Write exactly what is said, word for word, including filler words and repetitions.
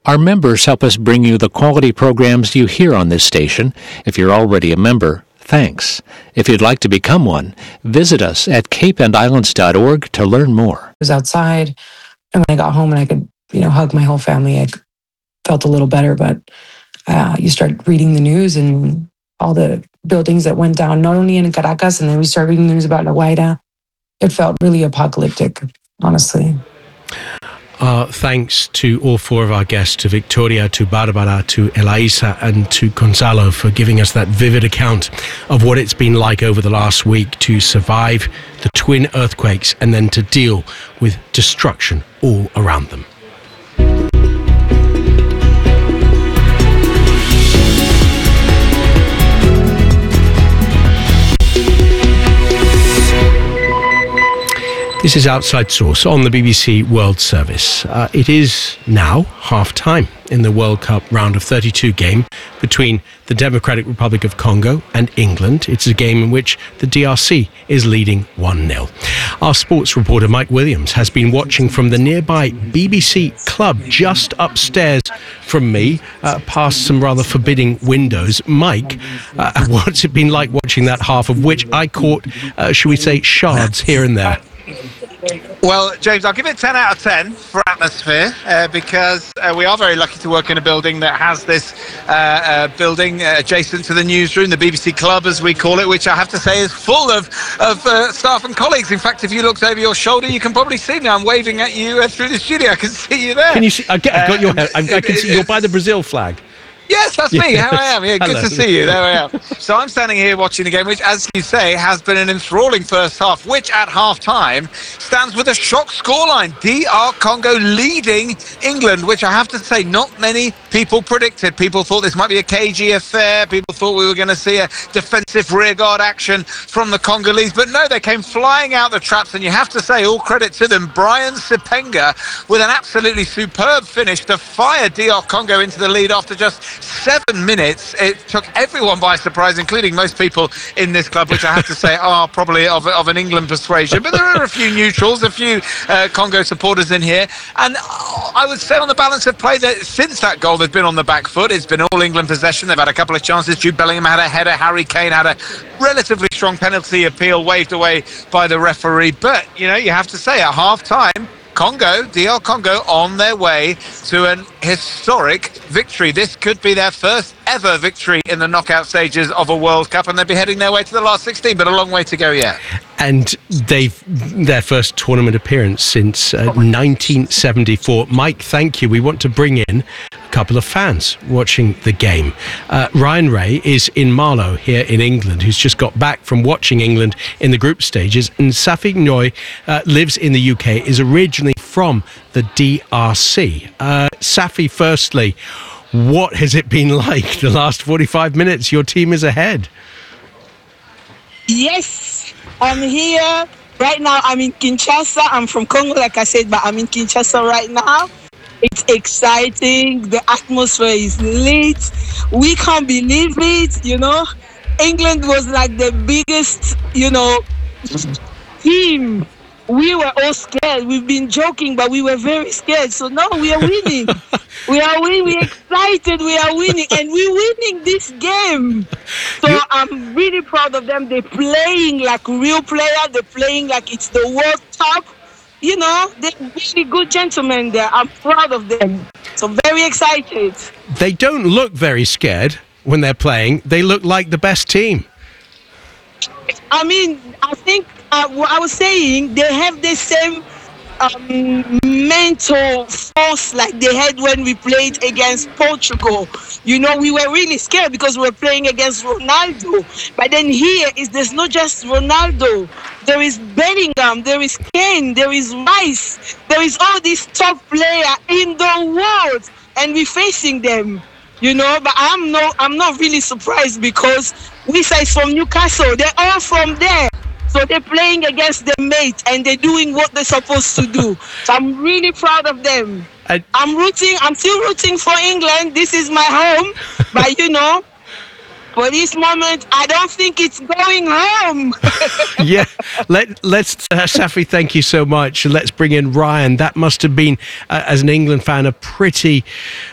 Our members help us bring you the quality programs you hear on this station. If you're already a member, thanks. If you'd like to become one, visit us at cape and islands dot org to learn more. I was outside, and when I got home and I could, you know, hug my whole family, I felt a little better. But uh, you start reading the news and all the buildings that went down, not only in Caracas, and then we started reading the news about La Guaira. It felt really apocalyptic, honestly. Uh, thanks to all four of our guests, to Victoria, to Barbara, to Elisa, and to Gonzalo for giving us that vivid account of what it's been like over the last week to survive the twin earthquakes and then to deal with destruction all around them. This is Outside Source on the B B C World Service. Uh, it is now half-time in the World Cup round of thirty-two game between the Democratic Republic of Congo and England. It's a game in which the D R C is leading one nil. Our sports reporter Mike Williams has been watching from the nearby B B C club just upstairs from me, uh, past some rather forbidding windows. Mike, uh, what's it been like watching that half, of which I caught, uh, shall we say, shards here and there? Well, James, I'll give it ten out of ten for atmosphere uh, because uh, we are very lucky to work in a building that has this uh, uh, building uh, adjacent to the newsroom, the B B C Club, as we call it, which I have to say is full of, of uh, staff and colleagues. In fact, if you looked over your shoulder, you can probably see me. I'm waving at you uh, through the studio. I can see you there. Can you see? I get, I've got your head. I, I can see you're by the Brazil flag. Yes, that's me. How I am. Yeah, good Hello. to see you. There I am. So I'm standing here watching the game, which, as you say, has been an enthralling first half, which at half-time stands with a shock scoreline. D R Congo leading England, which I have to say not many people predicted. People thought this might be a cagey affair. People thought we were going to see a defensive rearguard action from the Congolese. But no, they came flying out the traps, and you have to say all credit to them. Brian Sipenga with an absolutely superb finish to fire D R Congo into the lead after just seven minutes. It took everyone by surprise, including most people in this club, which I have to say are probably of, of an England persuasion. But there are a few neutrals, a few uh, Congo supporters in here. And I would say on the balance of play that since that goal, they've been on the back foot. It's been all England possession. They've had a couple of chances. Jude Bellingham had a header. Harry Kane had a relatively strong penalty appeal waved away by the referee. But, you know, you have to say at half-time, Congo, D R Congo, on their way to an historic victory. This could be their first ever victory in the knockout stages of a World Cup, and they'll be heading their way to the last sixteen, but a long way to go yet. And they've their first tournament appearance since uh, nineteen seventy-four. Mike, thank you. We want to bring in a couple of fans watching the game. Uh, Ryan Ray is in Marlow here in England, who's just got back from watching England in the group stages, and Safi Ngoy uh, lives in the U K, is originally from the D R C. Uh, Safi, firstly, what has it been like the last forty-five minutes? Your team is ahead. Yes, I'm here right now. I'm in Kinshasa. I'm from Congo, like I said, but I'm in Kinshasa right now. It's exciting. The atmosphere is lit. We can't believe it, you know. England was like the biggest, you know, team. We were all scared. We've been joking, but we were very scared. So now we are winning. we are winning. We're excited. We are winning. And we're winning this game. So you... I'm really proud of them. They're playing like real players. They're playing like it's the World Cup. You know, they're really good gentlemen there. I'm proud of them. So very excited. They don't look very scared when they're playing. They look like the best team. I mean, I think uh, what I was saying, they have the same um, mental force like they had when we played against Portugal. You know, we were really scared because we were playing against Ronaldo. But then here is there's not just Ronaldo. There is Bellingham, there is Kane, there is Rice, there is all these top players in the world, and we're facing them. You know, but I'm no, I'm not really surprised because Wisa is from Newcastle. They're all from there. So they're playing against their mates and they're doing what they're supposed to do. So I'm really proud of them. I, I'm rooting, I'm still rooting for England. This is my home. But, you know, for this moment, I don't think it's going home. yeah, let, let's, uh, Safi, thank you so much. Let's bring in Ryan. That must have been, uh, as an England fan, a pretty